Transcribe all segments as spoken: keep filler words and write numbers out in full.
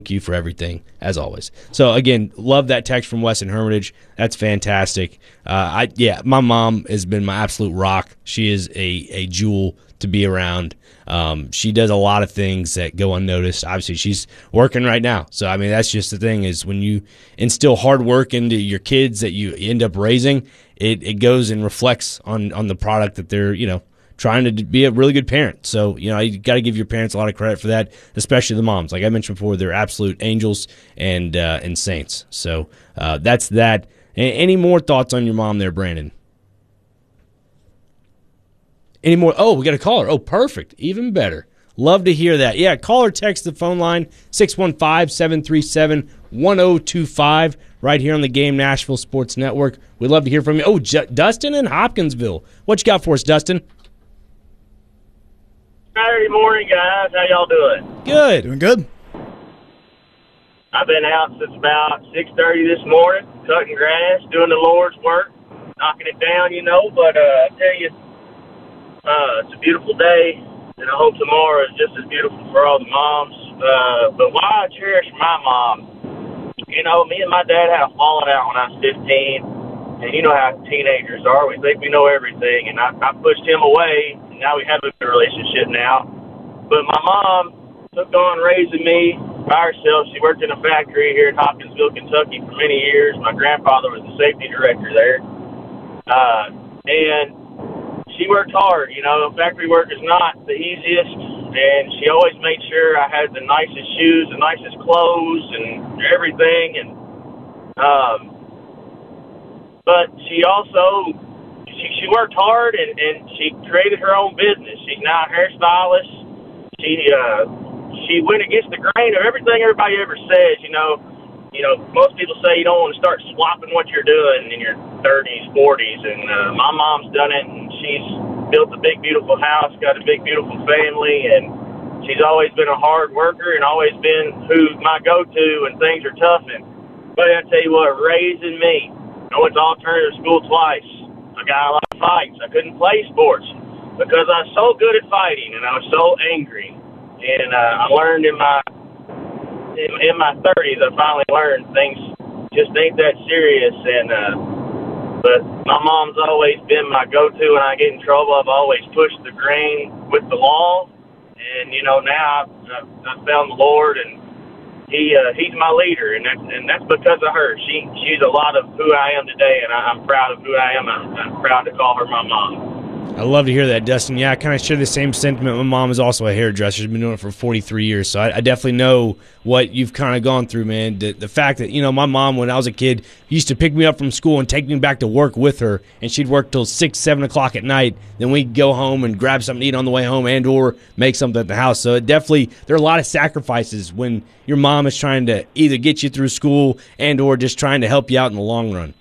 you for everything, as always. So, again, love that text from Wes in Hermitage. That's fantastic. Uh, I Yeah, my mom has been my absolute rock. She is a, a jewel to be around. Um, she does a lot of things that go unnoticed. Obviously, she's working right now. So, I mean, that's just the thing is when you instill hard work into your kids that you end up raising, it, it goes and reflects on, on the product that they're, you know, trying to be a really good parent. So, you know, you got to give your parents a lot of credit for that, especially the moms. Like I mentioned before, they're absolute angels and uh, and saints. So uh, that's that. A- any more thoughts on your mom there, Brandon? Any more? Oh, we got a caller. Oh, perfect. Even better. Love to hear that. Yeah, call or text the phone line, six one five, seven three seven, one oh two five, right here on the Game Nashville Sports Network. We'd love to hear from you. Oh, J- Dustin in Hopkinsville. What you got for us, Dustin? Saturday morning, guys. How y'all doing? Good. Doing good. I've been out since about six thirty this morning, cutting grass, doing the Lord's work, knocking it down, you know. But uh, I tell you, uh, it's a beautiful day, and I hope tomorrow is just as beautiful for all the moms. Uh, but why I cherish my mom, you know, me and my dad had a falling out when I was fifteen, and you know how teenagers are. We think we know everything, and I, I pushed him away. Now we have a good relationship now. But my mom took on raising me by herself. She worked in a factory here in Hopkinsville, Kentucky for many years. My grandfather was the safety director there. Uh, and she worked hard. You know, factory work is not the easiest. And she always made sure I had the nicest shoes, the nicest clothes, and everything. And um, But she also... She, she worked hard, and, and she created her own business. She's now a hairstylist. She uh, she went against the grain of everything everybody ever says. You know, you know, most people say you don't want to start swapping what you're doing in your thirties, forties, and uh, my mom's done it, and she's built a big, beautiful house, got a big, beautiful family, and she's always been a hard worker and always been who my go-to when things are tough. And but I tell you what, raising me, I went to alternative school twice. I got a lot of fights. I couldn't play sports because I was so good at fighting and I was so angry. And uh, I learned in my in, in my thirties, I finally learned things just ain't that serious. And uh, but my mom's always been my go-to when I get in trouble. I've always pushed the grain with the law. And you know now I've, I've, I've found the Lord, and He uh, he's my leader, and that's and that's because of her. She she's a lot of who I am today, and I, I'm proud of who I am. I'm, I'm proud to call her my mom. I love to hear that, Dustin. Yeah, I kind of share the same sentiment. My mom is also a hairdresser. She's been doing it for forty-three years, so I, I definitely know what you've kind of gone through, man. The, the fact that, you know, my mom, when I was a kid, used to pick me up from school and take me back to work with her, and she'd work till six, seven o'clock at night. Then we'd go home and grab something to eat on the way home and or make something at the house. So it definitely, there are a lot of sacrifices when your mom is trying to either get you through school and or just trying to help you out in the long run.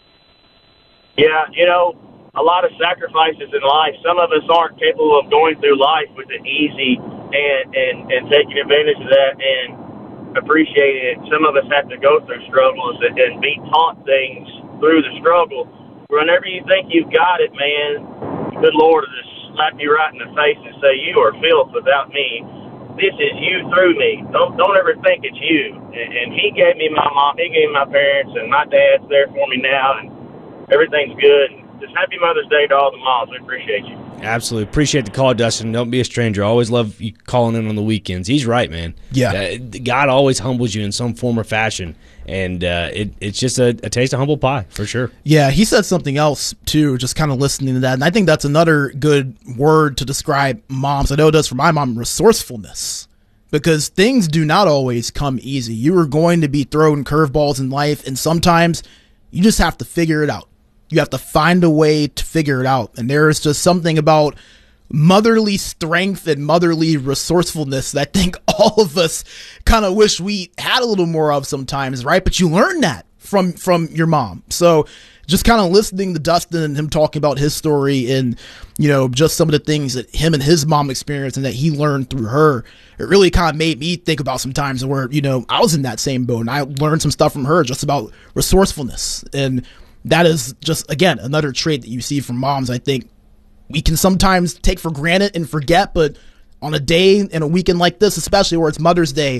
Yeah, you know, a lot of sacrifices in life. Some of us aren't capable of going through life with it easy and, and, and taking advantage of that and appreciating it. Some of us have to go through struggles and, and be taught things through the struggle. Whenever you think you've got it, man, the good Lord will just slap you right in the face and say, you are filth without me. This is you through me. Don't don't ever think it's you. And, and he gave me my mom, he gave me my parents, and my dad's there for me now, and everything's good. Just happy Mother's Day to all the moms. We appreciate you. Absolutely. Appreciate the call, Dustin. Don't be a stranger. I always love you calling in on the weekends. He's right, man. Yeah. Uh, God always humbles you in some form or fashion, and uh, it, it's just a, a taste of humble pie, for sure. Yeah, he said something else, too, just kind of listening to that, and I think that's another good word to describe moms. I know it does for my mom, resourcefulness, because things do not always come easy. You are going to be thrown curveballs in life, and sometimes you just have to figure it out. You have to find a way to figure it out. And there is just something about motherly strength and motherly resourcefulness that I think all of us kind of wish we had a little more of sometimes, right? But you learn that from, from your mom. So just kind of listening to Dustin and him talking about his story and, you know, just some of the things that him and his mom experienced and that he learned through her, it really kind of made me think about some times where, you know, I was in that same boat and I learned some stuff from her just about resourcefulness. And that is just, again, another trait that you see from moms. I think we can sometimes take for granted and forget, but on a day and a weekend like this, especially where it's Mother's Day,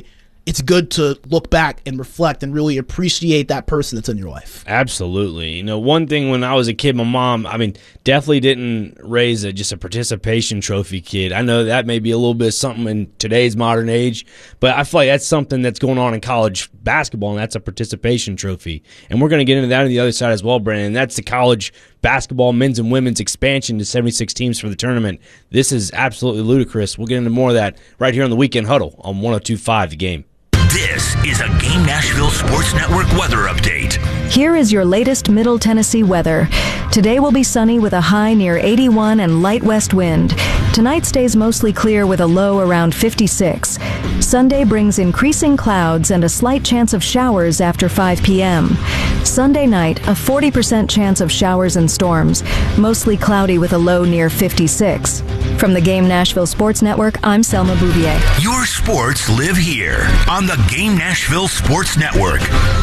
it's good to look back and reflect and really appreciate that person that's in your life. Absolutely. You know, one thing when I was a kid, my mom, I mean, definitely didn't raise a, just a participation trophy kid. I know that may be a little bit of something in today's modern age, but I feel like that's something that's going on in college basketball, and that's a participation trophy. And we're going to get into that on the other side as well, Brandon. And that's the college basketball men's and women's expansion to seventy-six teams for the tournament. This is absolutely ludicrous. We'll get into more of that right here on the Weekend Huddle on one oh two point five The Game. This is a Game Nashville Sports Network weather update. Here is your latest Middle Tennessee weather. Today will be sunny with a high near eighty-one and light west wind. Tonight stays mostly clear with a low around fifty-six. Sunday brings increasing clouds and a slight chance of showers after five p.m. Sunday night, a forty percent chance of showers and storms, mostly cloudy with a low near fifty-six. From the Game Nashville Sports Network, I'm Selma Bouvier. Your sports live here on the Game Nashville Sports Network.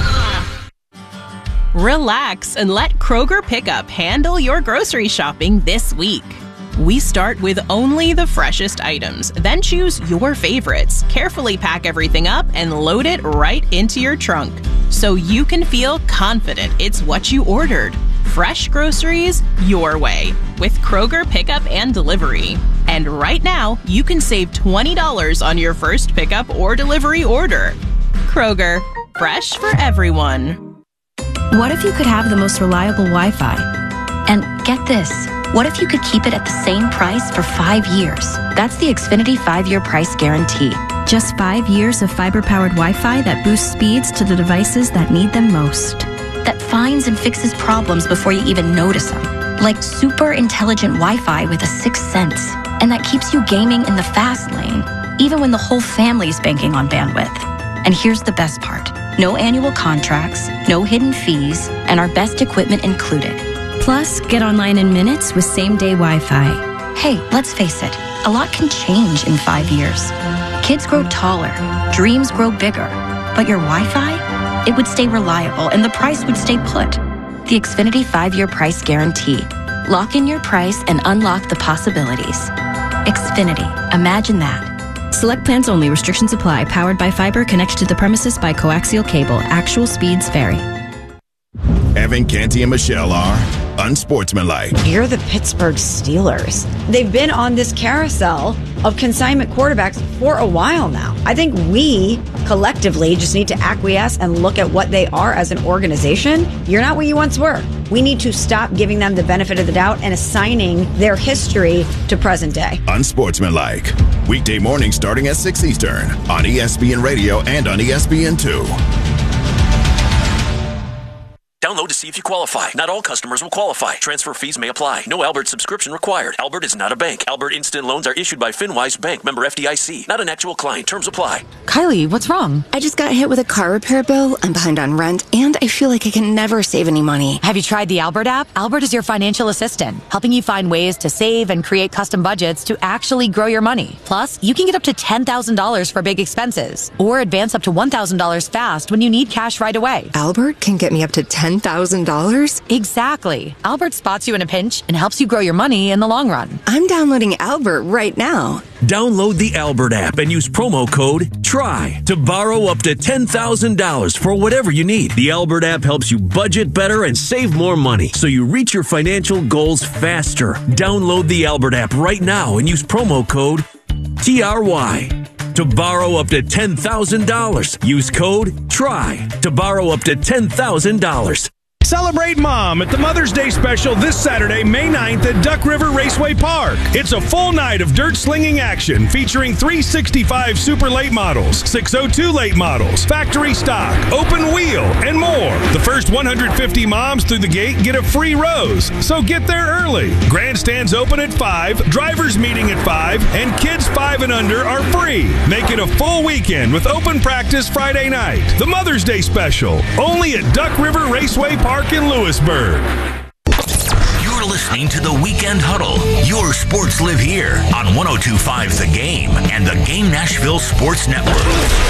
Relax and let Kroger Pickup handle your grocery shopping this week. We start with only the freshest items, then choose your favorites, carefully pack everything up, and load it right into your trunk so you can feel confident it's what you ordered. Fresh groceries your way with Kroger Pickup and Delivery. And right now, you can save twenty dollars on your first pickup or delivery order. Kroger, fresh for everyone. What if you could have the most reliable Wi-Fi? And get this, what if you could keep it at the same price for five years? That's the Xfinity five-year price guarantee. Just five years of fiber-powered Wi-Fi that boosts speeds to the devices that need them most. That finds and fixes problems before you even notice them. Like super intelligent Wi-Fi with a sixth sense. And that keeps you gaming in the fast lane, even when the whole family's banking on bandwidth. And here's the best part. No annual contracts, no hidden fees, and our best equipment included. Plus, get online in minutes with same-day Wi-Fi. Hey, let's face it, a lot can change in five years. Kids grow taller, dreams grow bigger, but your Wi-Fi, it would stay reliable and the price would stay put. The Xfinity five-year price guarantee. Lock in your price and unlock the possibilities. Xfinity, imagine that. Select plans only. Restrictions apply. Powered by fiber. Connected to the premises by coaxial cable. Actual speeds vary. Evan, Canty, and Michelle are unsportsmanlike. You're the Pittsburgh Steelers. They've been on this carousel of consignment quarterbacks for a while now. I think we collectively just need to acquiesce and look at what they are as an organization. You're not what you once were. We need to stop giving them the benefit of the doubt and assigning their history to present day. Unsportsmanlike. Weekday mornings starting at six Eastern on E S P N Radio and on E S P N two. Download to see if you qualify. Not all customers will qualify. Transfer fees may apply. No Albert subscription required. Albert is not a bank. Albert Instant Loans are issued by FinWise Bank, member F D I C. Not an actual client. Terms apply. Kylie, what's wrong? I just got hit with a car repair bill. I'm behind on rent, and I feel like I can never save any money. Have you tried the Albert app? Albert is your financial assistant, helping you find ways to save and create custom budgets to actually grow your money. Plus, you can get up to ten thousand dollars for big expenses, or advance up to one thousand dollars fast when you need cash right away. Albert can get me up to ten thousand dollars? Exactly. Albert spots you in a pinch and helps you grow your money in the long run. I'm downloading Albert right now. Download the Albert app and use promo code TRY to borrow up to ten thousand dollars for whatever you need. The Albert app helps you budget better and save more money so you reach your financial goals faster. Download the Albert app right now and use promo code T R Y to borrow up to ten thousand dollars. Use code TRY to borrow up to ten thousand dollars. Celebrate Mom at the Mother's Day special this Saturday, May ninth at Duck River Raceway Park. It's a full night of dirt slinging action featuring three sixty-five Super Late models, six oh two Late models, factory stock, open wheel, and more. The first one hundred fifty moms through the gate get a free rose, so get there early. Grandstands open at five, drivers meeting at five, and kids five and under are free. Make it a full weekend with open practice Friday night. The Mother's Day special, only at Duck River Raceway Park in Lewisburg. You're listening to the Weekend Huddle. Your sports live here on one oh two point five The Game and the Game Nashville Sports Network.